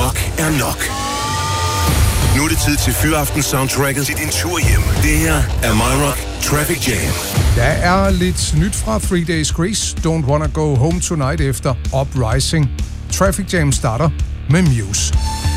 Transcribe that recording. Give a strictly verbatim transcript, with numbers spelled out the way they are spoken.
Nok er nok. Nu er det tid til Fyraften-soundtracket til din tur hjem. Det her er My Rock Traffic Jam. Der er lidt nyt fra Three Days Grace, Don't Wanna Go Home Tonight efter Uprising. Traffic Jam starter med Muse.